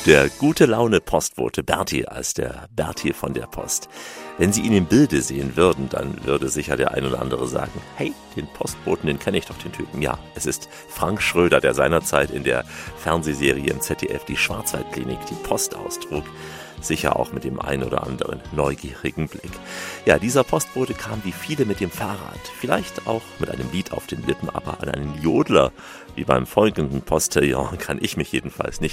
Der gute Laune Postbote Berti als der Berti von der Post. Wenn Sie ihn im Bilde sehen würden, dann würde sicher der ein oder andere sagen, hey, den Postboten, den kenne ich doch, den Typen. Ja, es ist Frank Schröder, der seinerzeit in der Fernsehserie im ZDF die Schwarzwaldklinik die Post austrug. Sicher auch mit dem einen oder anderen neugierigen Blick. Ja, dieser Postbote kam wie viele mit dem Fahrrad, vielleicht auch mit einem Lied auf den Lippen, aber an einen Jodler, wie beim folgenden Postillon, kann ich mich jedenfalls nicht